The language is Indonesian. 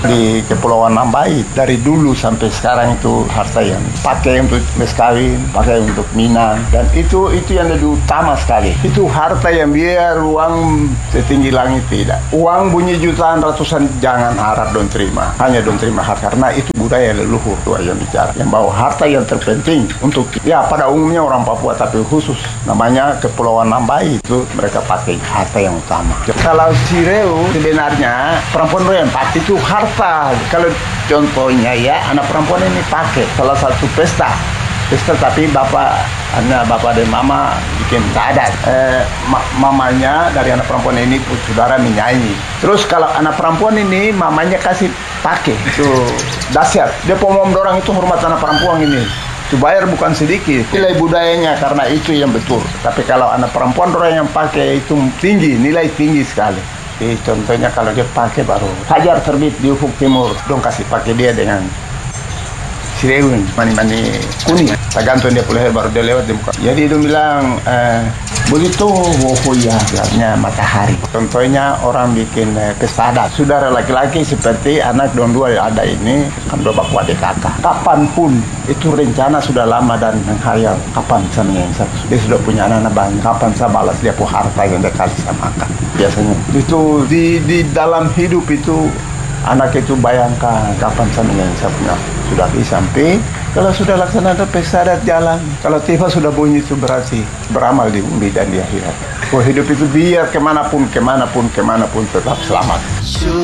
di Kepulauan Nambai. Dari dulu sampai sekarang itu harta yang pakai untuk mes kawin, pakai untuk minang, dan itu yang lebih utama sekali. Itu harta yang biar uang setinggi langit tidak. Uang bunyi jutaan ratusan jangan harap don terima, hanya don terima harta, karena itu budaya leluhur tua yang bicara. Yang bawa harta yang terpenting untuk ya pada umumnya orang Papua, tapi khusus namanya Kepulauan Nambai itu mereka pakai harta yang utama. Kalau Sireu sebenarnya perempuan yang pakai itu harta. Kalau contohnya ya anak perempuan ini pakai salah satu pesta tapi bapak dan mama bikin adat. Mamanya dari anak perempuan ini saudara menyanyi. Terus kalau anak perempuan ini mamanya kasih pakai itu dahsyat. Dia pomom dorang itu hormat anak perempuan ini. Itu bayar bukan sedikit. Nilai budayanya karena itu yang betul. Tapi kalau anak perempuan orang yang pakai itu tinggi, nilai tinggi sekali. Jadi contohnya kalau dia pakai baru Fajar terbit di ufuk timur, dong kasih pakai dia dengan Sireun, mani-mani kuning. Tergantung dia pulih baru dia lewat di muka. Jadi dia bilang begitu wohoya, artinya matahari. Contohnya orang bikin pesta adat. Saudara laki-laki seperti anak don dua ada ini kan babak wadik kakak. Kapanpun itu rencana sudah lama dan menghayal kapan sana yang satu. Dia sudah punya anak-anak banyak. Kapan saya balas dia punya harta yang dia kasih sama makan. Biasanya itu di dalam hidup itu anak itu bayangkan kapan sana yang saya punya sudah sampai. Kalau sudah laksanakan pesta adat jalan, kalau tiba sudah bunyi itu berarti beramal di bumi dan di akhirat. Hidup itu biar kemanapun tetap selamat.